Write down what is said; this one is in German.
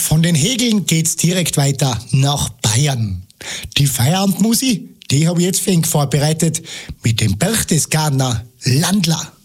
Von den Hegeln geht's direkt weiter nach Bayern. Die Feierabendmusik, die habe ich jetzt für ihn vorbereitet mit dem Berchtesgadener Landler.